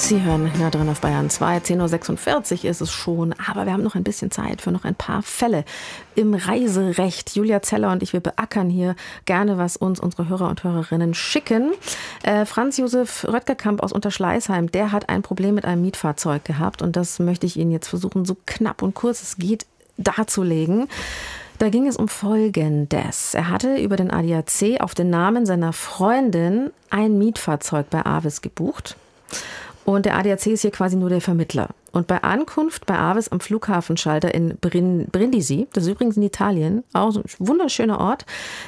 Sie hören nah dran auf Bayern 2, 10.46 Uhr ist es schon, aber wir haben noch ein bisschen Zeit für noch ein paar Fälle im Reiserecht. Julia Zeller und ich, wir beackern hier gerne, was uns unsere Hörer und Hörerinnen schicken. Franz Josef Röttgerkamp aus Unterschleißheim, der hat ein Problem mit einem Mietfahrzeug gehabt und das möchte ich Ihnen jetzt versuchen, so knapp und kurz es geht, darzulegen. Da ging es um Folgendes. Er hatte über den ADAC auf den Namen seiner Freundin ein Mietfahrzeug bei Avis gebucht. Und der ADAC ist hier quasi nur der Vermittler. Und bei Ankunft bei Avis am Flughafenschalter in Brindisi, das ist übrigens in Italien, auch so ein wunderschöner Ort,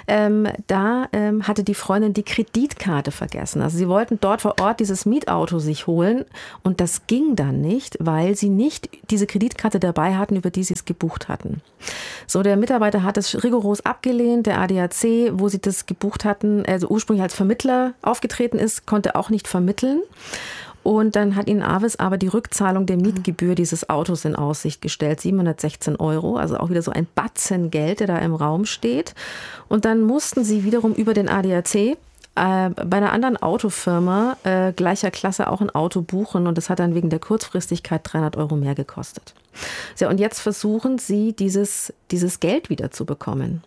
hatte die Freundin die Kreditkarte vergessen. Also sie wollten dort vor Ort dieses Mietauto sich holen und das ging dann nicht, weil sie nicht diese Kreditkarte dabei hatten, über die sie es gebucht hatten. So, der Mitarbeiter hat es rigoros abgelehnt. Der ADAC, wo sie das gebucht hatten, also ursprünglich als Vermittler aufgetreten ist, konnte auch nicht vermitteln. Und dann hat ihnen Avis aber die Rückzahlung der Mietgebühr dieses Autos in Aussicht gestellt, 716 €, also auch wieder so ein Batzen Geld, der da im Raum steht. Und dann mussten sie wiederum über den ADAC bei einer anderen Autofirma gleicher Klasse auch ein Auto buchen und das hat dann wegen der Kurzfristigkeit 300 € mehr gekostet. So, und jetzt versuchen sie, dieses Geld wieder zu bekommen.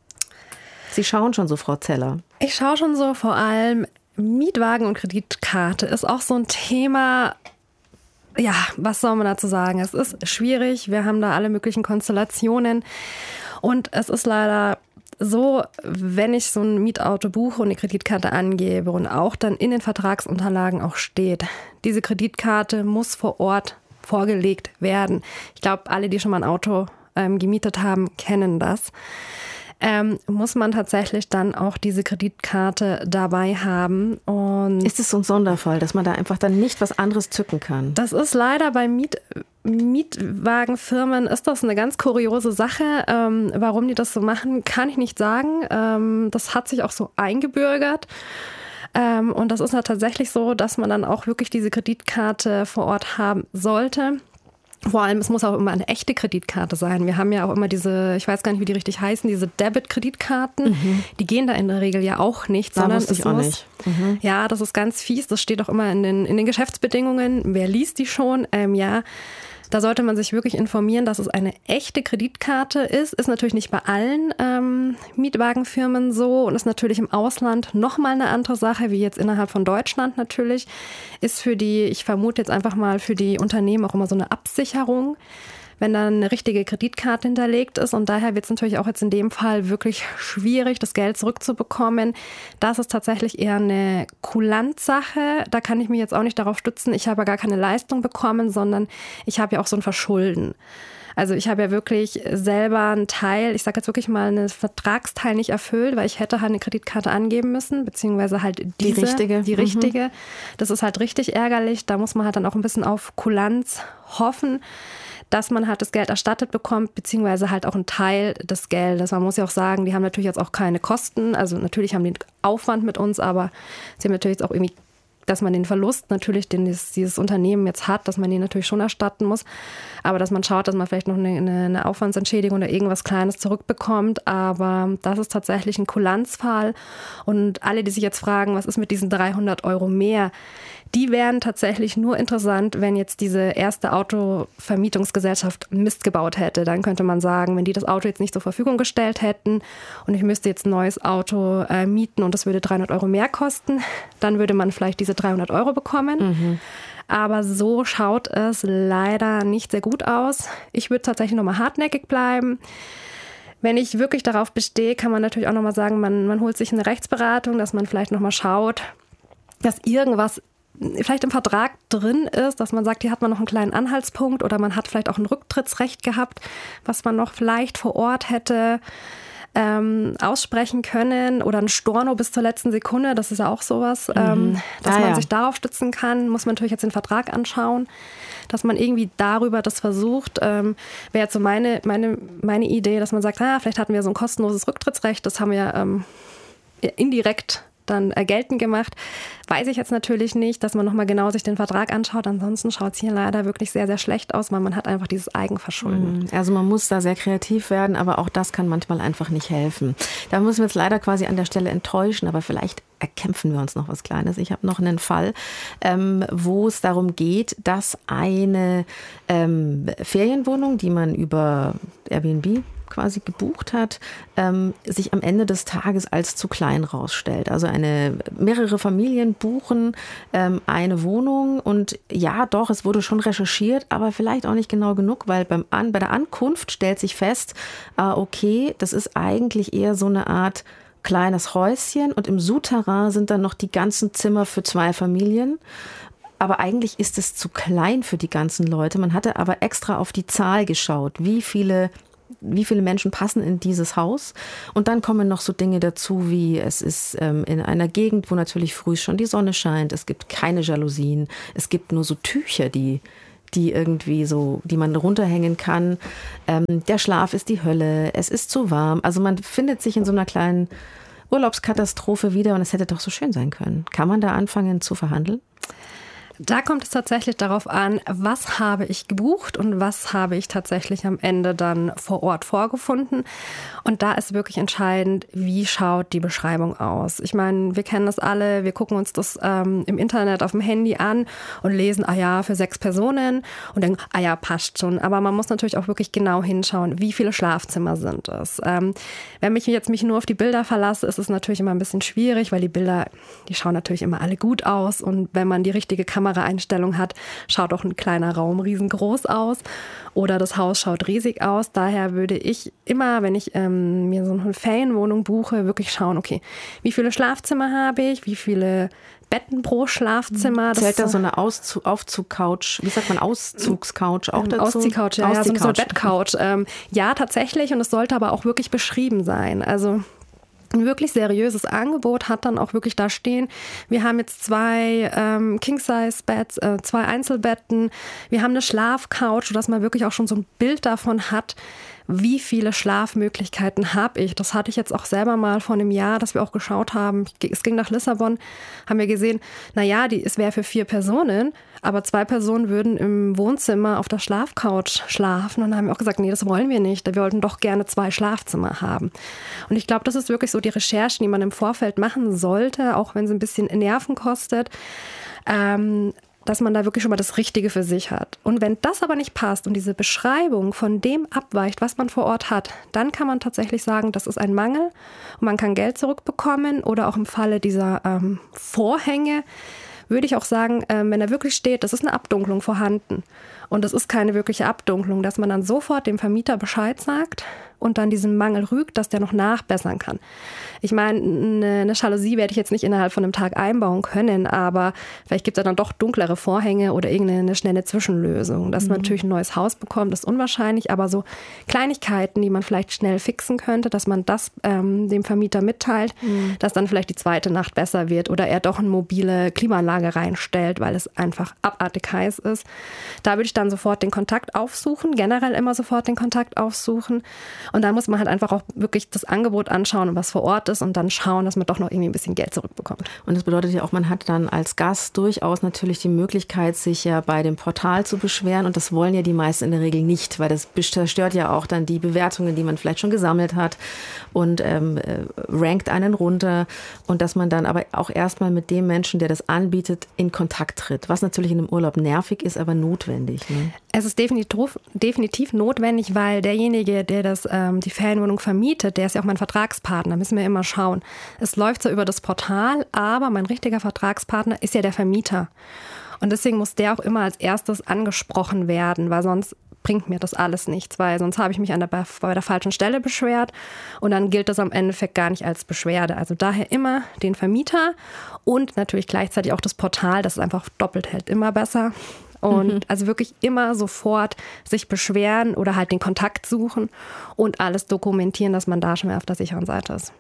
Sie schauen schon so, Frau Zeller. Ich schaue schon so, vor allem Mietwagen und Kreditkarte ist auch so ein Thema, ja, was soll man dazu sagen? Es ist schwierig, wir haben da alle möglichen Konstellationen und es ist leider so, wenn ich so ein Mietauto buche und eine Kreditkarte angebe und auch dann in den Vertragsunterlagen auch steht, diese Kreditkarte muss vor Ort vorgelegt werden. Ich glaube, alle, die schon mal ein Auto gemietet haben, kennen das. Muss man tatsächlich dann auch diese Kreditkarte dabei haben. Und ist es so ein Sonderfall, dass man da einfach dann nicht was anderes zücken kann? Das ist leider bei Mietwagenfirmen ist das eine ganz kuriose Sache. Warum die das so machen, kann ich nicht sagen. Das hat sich auch so eingebürgert. Und das ist ja tatsächlich so, dass man dann auch wirklich diese Kreditkarte vor Ort haben sollte. Vor allem, es muss auch immer eine echte Kreditkarte sein. Wir haben ja auch immer diese, ich weiß gar nicht, wie die richtig heißen, diese Debit-Kreditkarten. Die gehen da in der Regel ja auch nicht. Da wusste ich auch nicht. Ja, das ist ganz fies. Das steht auch immer in den Geschäftsbedingungen. Wer liest die schon? Ja. Da sollte man sich wirklich informieren, dass es eine echte Kreditkarte ist. Ist natürlich nicht bei allen Mietwagenfirmen so und ist natürlich im Ausland nochmal eine andere Sache, wie jetzt innerhalb von Deutschland natürlich. Ist für die, ich vermute jetzt einfach mal, für die Unternehmen auch immer so eine Absicherung, wenn dann eine richtige Kreditkarte hinterlegt ist. Und daher wird es natürlich auch jetzt in dem Fall wirklich schwierig, das Geld zurückzubekommen. Das ist tatsächlich eher eine Kulanzsache. Da kann ich mich jetzt auch nicht darauf stützen, ich habe ja gar keine Leistung bekommen, sondern ich habe ja auch so ein Verschulden. Also ich habe ja wirklich selber einen Teil, ich sage jetzt wirklich mal einen Vertragsteil nicht erfüllt, weil ich hätte halt eine Kreditkarte angeben müssen, beziehungsweise halt die richtige. Das ist halt richtig ärgerlich. Da muss man halt dann auch ein bisschen auf Kulanz hoffen, dass man halt das Geld erstattet bekommt, beziehungsweise halt auch einen Teil des Geldes. Man muss ja auch sagen, die haben natürlich jetzt auch keine Kosten. Also natürlich haben die Aufwand mit uns, aber sie haben natürlich jetzt auch irgendwie, dass man den Verlust natürlich, den dieses Unternehmen jetzt hat, dass man den natürlich schon erstatten muss. Aber dass man schaut, dass man vielleicht noch eine Aufwandsentschädigung oder irgendwas Kleines zurückbekommt. Aber das ist tatsächlich ein Kulanzfall. Und alle, die sich jetzt fragen, was ist mit diesen 300 € mehr, die wären tatsächlich nur interessant, wenn jetzt diese erste Autovermietungsgesellschaft Mist gebaut hätte. Dann könnte man sagen, wenn die das Auto jetzt nicht zur Verfügung gestellt hätten und ich müsste jetzt ein neues Auto mieten und das würde 300 € mehr kosten, dann würde man vielleicht diese 300 € bekommen. Aber so schaut es leider nicht sehr gut aus. Ich würde tatsächlich nochmal hartnäckig bleiben. Wenn ich wirklich darauf bestehe, kann man natürlich auch nochmal sagen, man holt sich eine Rechtsberatung, dass man vielleicht nochmal schaut, dass irgendwas vielleicht im Vertrag drin ist, dass man sagt, hier hat man noch einen kleinen Anhaltspunkt oder man hat vielleicht auch ein Rücktrittsrecht gehabt, was man noch vielleicht vor Ort hätte aussprechen können oder ein Storno bis zur letzten Sekunde, das ist ja auch sowas, dass man sich darauf stützen kann, muss man natürlich jetzt den Vertrag anschauen, dass man irgendwie darüber das versucht, wäre jetzt so meine Idee, dass man sagt, vielleicht hatten wir so ein kostenloses Rücktrittsrecht, das haben wir indirekt dann geltend gemacht. Weiß ich jetzt natürlich nicht, dass man nochmal genau sich den Vertrag anschaut. Ansonsten schaut es hier leider wirklich sehr, sehr schlecht aus, weil man hat einfach dieses Eigenverschulden. Also man muss da sehr kreativ werden, aber auch das kann manchmal einfach nicht helfen. Da müssen wir jetzt leider quasi an der Stelle enttäuschen, aber vielleicht erkämpfen wir uns noch was Kleines. Ich habe noch einen Fall, wo es darum geht, dass eine Ferienwohnung, die man über Airbnb quasi gebucht hat, sich am Ende des Tages als zu klein rausstellt. Also mehrere Familien buchen eine Wohnung und ja, doch, es wurde schon recherchiert, aber vielleicht auch nicht genau genug, weil bei der Ankunft stellt sich fest, okay, das ist eigentlich eher so eine Art kleines Häuschen und im Souterrain sind dann noch die ganzen Zimmer für 2 Familien. Aber eigentlich ist es zu klein für die ganzen Leute. Man hatte aber extra auf die Zahl geschaut, wie viele Menschen passen in dieses Haus. Und dann kommen noch so Dinge dazu, wie es ist in einer Gegend, wo natürlich früh schon die Sonne scheint. Es gibt keine Jalousien. Es gibt nur so Tücher, die irgendwie so, die man runterhängen kann. Der Schlaf ist die Hölle. Es ist zu warm. Also man findet sich in so einer kleinen Urlaubskatastrophe wieder und es hätte doch so schön sein können. Kann man da anfangen zu verhandeln? Da kommt es tatsächlich darauf an, was habe ich gebucht und was habe ich tatsächlich am Ende dann vor Ort vorgefunden. Und da ist wirklich entscheidend, wie schaut die Beschreibung aus. Ich meine, wir kennen das alle, wir gucken uns das im Internet auf dem Handy an und lesen, für 6 Personen und denken, passt schon. Aber man muss natürlich auch wirklich genau hinschauen, wie viele Schlafzimmer sind es. Wenn ich jetzt mich nur auf die Bilder verlasse, ist es natürlich immer ein bisschen schwierig, weil die Bilder, die schauen natürlich immer alle gut aus und wenn man die richtige Kameraeinstellung hat, schaut auch ein kleiner Raum riesengroß aus oder das Haus schaut riesig aus. Daher würde ich immer, wenn ich mir so eine Ferienwohnung buche, wirklich schauen, okay, wie viele Schlafzimmer habe ich, wie viele Betten pro Schlafzimmer. Zählt da so eine Aufzug-Couch, wie sagt man, Auszugscouch auch dazu? Ausziehcouch, ja, so eine Bettcouch. Ja, tatsächlich und es sollte aber auch wirklich beschrieben sein. Also ein wirklich seriöses Angebot hat dann auch wirklich da stehen, wir haben jetzt 2 King-Size-Beds, 2 Einzelbetten, wir haben eine Schlafcouch, sodass man wirklich auch schon so ein Bild davon hat, wie viele Schlafmöglichkeiten habe ich. Das hatte ich jetzt auch selber mal vor einem Jahr, dass wir auch geschaut haben. Es ging nach Lissabon, haben wir gesehen, es wäre für 4 Personen, aber 2 Personen würden im Wohnzimmer auf der Schlafcouch schlafen. Und dann haben wir auch gesagt, nee, das wollen wir nicht. Wir wollten doch gerne 2 Schlafzimmer haben. Und ich glaube, das ist wirklich so die Recherchen, die man im Vorfeld machen sollte, auch wenn es ein bisschen Nerven kostet. Dass man da wirklich schon mal das Richtige für sich hat. Und wenn das aber nicht passt und diese Beschreibung von dem abweicht, was man vor Ort hat, dann kann man tatsächlich sagen, das ist ein Mangel und man kann Geld zurückbekommen oder auch im Falle dieser Vorhänge würde ich auch sagen, wenn da wirklich steht, das ist eine Abdunklung vorhanden und das ist keine wirkliche Abdunklung, dass man dann sofort dem Vermieter Bescheid sagt und dann diesen Mangel rügt, dass der noch nachbessern kann. Ich meine, eine Jalousie werde ich jetzt nicht innerhalb von einem Tag einbauen können, aber vielleicht gibt es dann doch dunklere Vorhänge oder irgendeine schnelle Zwischenlösung. Dass man natürlich ein neues Haus bekommt, ist unwahrscheinlich, aber so Kleinigkeiten, die man vielleicht schnell fixen könnte, dass man das dem Vermieter mitteilt, dass dann vielleicht die zweite Nacht besser wird oder er doch eine mobile Klimaanlage reinstellt, weil es einfach abartig heiß ist. Da würde ich dann sofort den Kontakt aufsuchen, generell immer sofort den Kontakt aufsuchen. Und da muss man halt einfach auch wirklich das Angebot anschauen, was vor Ort ist und dann schauen, dass man doch noch irgendwie ein bisschen Geld zurückbekommt. Und das bedeutet ja auch, man hat dann als Gast durchaus natürlich die Möglichkeit, sich ja bei dem Portal zu beschweren und das wollen ja die meisten in der Regel nicht, weil das zerstört ja auch dann die Bewertungen, die man vielleicht schon gesammelt hat und rankt einen runter und dass man dann aber auch erstmal mit dem Menschen, der das anbietet, in Kontakt tritt, was natürlich in einem Urlaub nervig ist, aber notwendig. Ne? Es ist definitiv notwendig, weil derjenige, der die Ferienwohnung vermietet, der ist ja auch mein Vertragspartner, müssen wir immer schauen. Es läuft so über das Portal, aber mein richtiger Vertragspartner ist ja der Vermieter. Und deswegen muss der auch immer als erstes angesprochen werden, weil sonst bringt mir das alles nichts, weil sonst habe ich mich bei der falschen Stelle beschwert und dann gilt das am Endeffekt gar nicht als Beschwerde. Also daher immer den Vermieter und natürlich gleichzeitig auch das Portal, das es einfach doppelt hält, immer besser. Und also wirklich immer sofort sich beschweren oder halt den Kontakt suchen und alles dokumentieren, dass man da schon mal auf der sicheren Seite ist.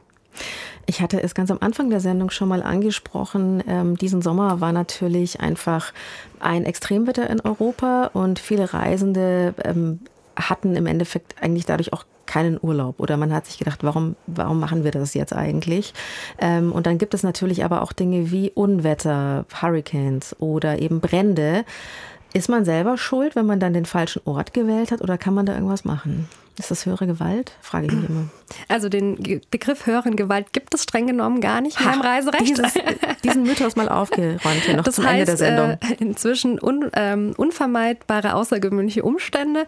Ich hatte es ganz am Anfang der Sendung schon mal angesprochen. Diesen Sommer war natürlich einfach ein Extremwetter in Europa und viele Reisende hatten im Endeffekt eigentlich dadurch auch keinen Urlaub oder man hat sich gedacht, warum machen wir das jetzt eigentlich? Und dann gibt es natürlich aber auch Dinge wie Unwetter, Hurricanes oder eben Brände. Ist man selber schuld, wenn man dann den falschen Ort gewählt hat oder kann man da irgendwas machen? Ist das höhere Gewalt? Frage ich mich immer. Also den Begriff höheren Gewalt gibt es streng genommen gar nicht mehr im Reiserecht. Diesen Mythos mal aufgeräumt hier noch zum Ende der Sendung. Inzwischen unvermeidbare außergewöhnliche Umstände.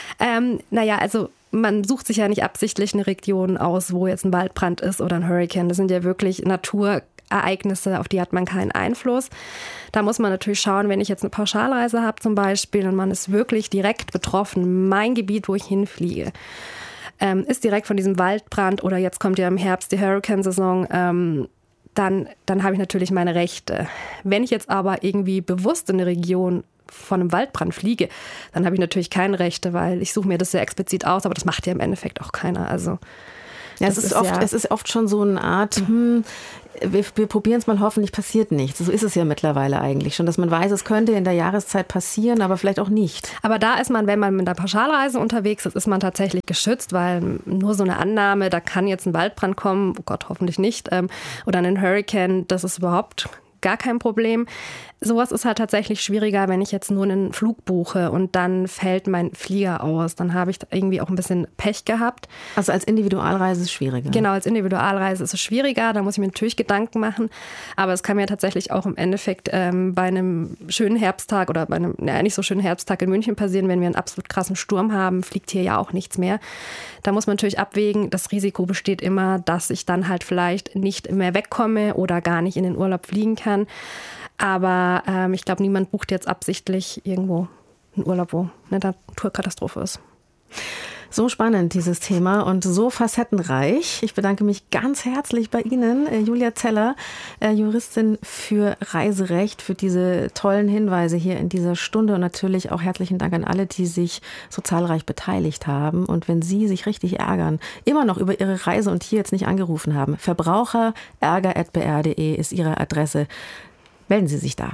Also man sucht sich ja nicht absichtlich eine Region aus, wo jetzt ein Waldbrand ist oder ein Hurricane. Das sind ja wirklich Naturereignisse, auf die hat man keinen Einfluss. Da muss man natürlich schauen, wenn ich jetzt eine Pauschalreise habe zum Beispiel und man ist wirklich direkt betroffen, mein Gebiet, wo ich hinfliege, ist direkt von diesem Waldbrand oder jetzt kommt ja im Herbst die Hurricane-Saison, dann habe ich natürlich meine Rechte. Wenn ich jetzt aber irgendwie bewusst in eine Region von einem Waldbrand fliege, dann habe ich natürlich keine Rechte, weil ich suche mir das ja explizit aus, aber das macht ja im Endeffekt auch keiner. Also ja, es ist oft schon so eine Art, wir probieren es mal, hoffentlich passiert nichts. So ist es ja mittlerweile eigentlich schon, dass man weiß, es könnte in der Jahreszeit passieren, aber vielleicht auch nicht. Aber da ist man, wenn man mit einer Pauschalreise unterwegs ist, ist man tatsächlich geschützt, weil nur so eine Annahme, da kann jetzt ein Waldbrand kommen, oh Gott, hoffentlich nicht, oder ein Hurricane, das ist überhaupt gar kein Problem. Sowas ist halt tatsächlich schwieriger, wenn ich jetzt nur einen Flug buche und dann fällt mein Flieger aus. Dann habe ich irgendwie auch ein bisschen Pech gehabt. Also als Individualreise ist es schwieriger? Genau, als Individualreise ist es schwieriger. Da muss ich mir natürlich Gedanken machen. Aber es kann mir tatsächlich auch im Endeffekt bei einem schönen Herbsttag oder bei einem nicht so schönen Herbsttag in München passieren, wenn wir einen absolut krassen Sturm haben, fliegt hier ja auch nichts mehr. Da muss man natürlich abwägen, das Risiko besteht immer, dass ich dann halt vielleicht nicht mehr wegkomme oder gar nicht in den Urlaub fliegen kann. Aber ich glaube, niemand bucht jetzt absichtlich irgendwo einen Urlaub, wo eine Naturkatastrophe ist. So spannend, dieses Thema, und so facettenreich. Ich bedanke mich ganz herzlich bei Ihnen, Julia Zeller, Juristin für Reiserecht, für diese tollen Hinweise hier in dieser Stunde. Und natürlich auch herzlichen Dank an alle, die sich so zahlreich beteiligt haben. Und wenn Sie sich richtig ärgern, immer noch über Ihre Reise und hier jetzt nicht angerufen haben, verbraucherärger@br.de ist Ihre Adresse. Melden Sie sich da.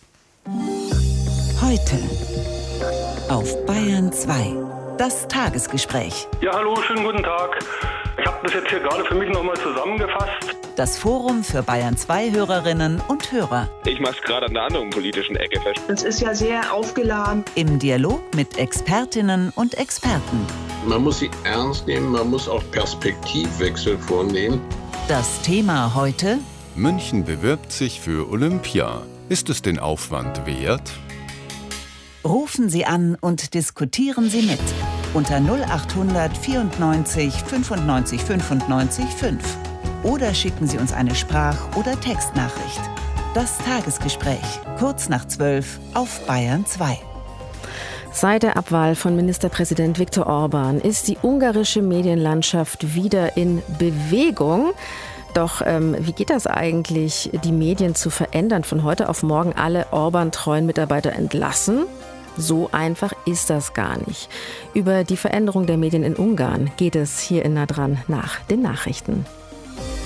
Heute auf Bayern 2. Das Tagesgespräch. Ja, hallo, schönen guten Tag. Ich habe das jetzt hier gerade für mich nochmal zusammengefasst. Das Forum für Bayern 2 Hörerinnen und Hörer. Ich mache es gerade an einer anderen politischen Ecke fest. Das ist ja sehr aufgeladen. Im Dialog mit Expertinnen und Experten. Man muss sie ernst nehmen, man muss auch Perspektivwechsel vornehmen. Das Thema heute: München bewirbt sich für Olympia. Ist es den Aufwand wert? Rufen Sie an und diskutieren Sie mit. Unter 0800 94 95 95 5. Oder schicken Sie uns eine Sprach- oder Textnachricht. Das Tagesgespräch, kurz nach 12 auf Bayern 2. Seit der Abwahl von Ministerpräsident Viktor Orbán ist die ungarische Medienlandschaft wieder in Bewegung. Doch wie geht das eigentlich, die Medien zu verändern, von heute auf morgen alle Orbán-treuen Mitarbeiter entlassen? So einfach ist das gar nicht. Über die Veränderung der Medien in Ungarn geht es hier in Nah dran nach den Nachrichten.